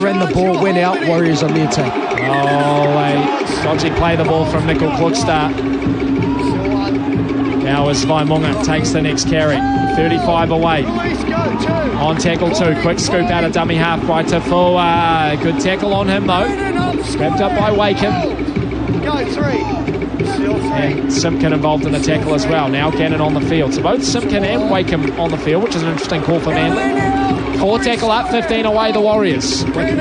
And the ball went out. Warriors on the attack. Oh, a dodgy play the ball from Nickel Klukstar. Now as Vaimunga takes the next carry. 35 away. On tackle 2. Quick scoop out of dummy half by Tafua. Good tackle on him though. Scrapped up by Wakeham. And Simpkin involved in the tackle as well. Now Cannon on the field. So both Simpkin and Wakeham on the field, which is an interesting call for Manly. 4 tackle up, 15 away the Warriors.